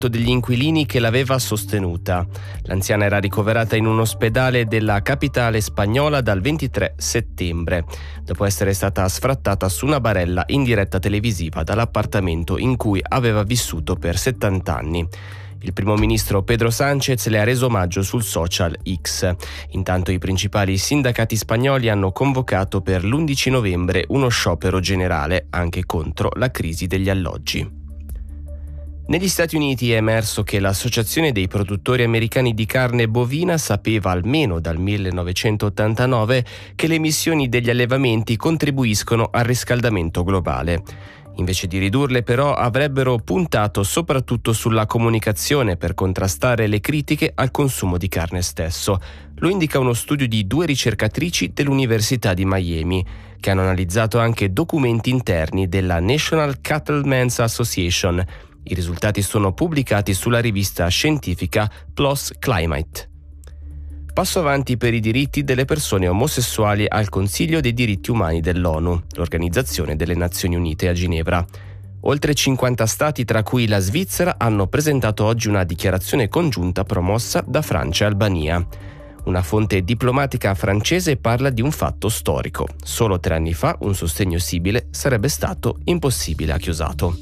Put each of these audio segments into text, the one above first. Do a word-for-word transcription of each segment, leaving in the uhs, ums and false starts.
degli inquilini che l'aveva sostenuta. L'anziana era ricoverata in un ospedale della capitale spagnola dal ventitré settembre, dopo essere stata sfrattata su una barella in diretta televisiva dall'appartamento in cui aveva vissuto per settanta anni. Il primo ministro Pedro Sánchez le ha reso omaggio sul social X. Intanto i principali sindacati spagnoli hanno convocato per l'undici novembre uno sciopero generale anche contro la crisi degli alloggi. Negli Stati Uniti è emerso che l'Associazione dei produttori americani di carne bovina sapeva almeno dal millenovecentottantanove che le emissioni degli allevamenti contribuiscono al riscaldamento globale. Invece di ridurle, però, avrebbero puntato soprattutto sulla comunicazione per contrastare le critiche al consumo di carne stesso. Lo indica uno studio di due ricercatrici dell'Università di Miami, che hanno analizzato anche documenti interni della National Cattlemen's Association. I risultati sono pubblicati sulla rivista scientifica PLOS Climate. Passo avanti per i diritti delle persone omosessuali al Consiglio dei diritti umani dell'ONU, l'Organizzazione delle Nazioni Unite a Ginevra. Oltre cinquanta stati, tra cui la Svizzera, hanno presentato oggi una dichiarazione congiunta promossa da Francia e Albania. Una fonte diplomatica francese parla di un fatto storico. Solo tre anni fa un sostegno simile sarebbe stato impossibile, ha chiusato.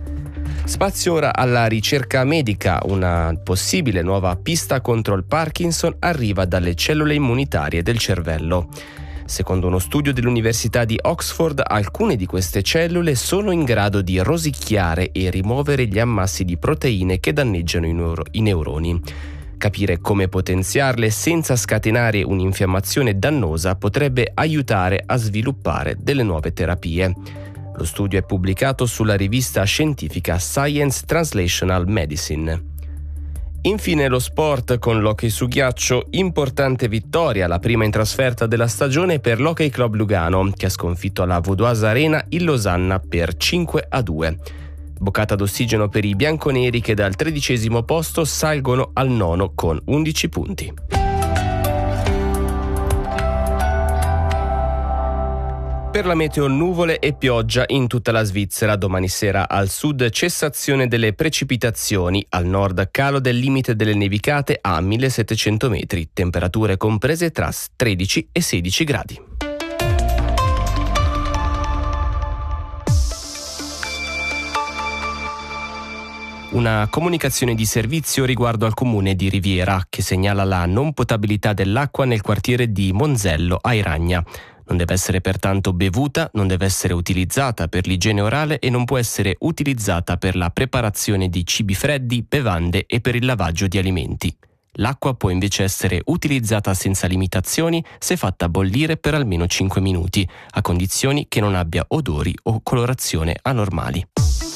Spazio ora alla ricerca medica. Una possibile nuova pista contro il Parkinson arriva dalle cellule immunitarie del cervello. Secondo uno studio dell'Università di Oxford, alcune di queste cellule sono in grado di rosicchiare e rimuovere gli ammassi di proteine che danneggiano i, neuro- i neuroni. Capire come potenziarle senza scatenare un'infiammazione dannosa potrebbe aiutare a sviluppare delle nuove terapie. Lo studio è pubblicato sulla rivista scientifica Science Translational Medicine. Infine lo sport con l'hockey su ghiaccio. Importante vittoria, la prima in trasferta della stagione per l'Hockey Club Lugano, che ha sconfitto alla Vaudoise Arena il Losanna per cinque a due. Boccata d'ossigeno per i bianconeri che dal tredicesimo posto salgono al nono con undici punti. Per la meteo, nuvole e pioggia in tutta la Svizzera. Domani sera al sud cessazione delle precipitazioni, al nord calo del limite delle nevicate a millesettecento metri, temperature comprese tra tredici e sedici gradi. Una comunicazione di servizio riguardo al comune di Riviera, che segnala la non potabilità dell'acqua nel quartiere di Monzello a Iragna. Non deve essere pertanto bevuta, non deve essere utilizzata per l'igiene orale e non può essere utilizzata per la preparazione di cibi freddi, bevande e per il lavaggio di alimenti. L'acqua può invece essere utilizzata senza limitazioni se fatta bollire per almeno cinque minuti, a condizioni che non abbia odori o colorazione anormali.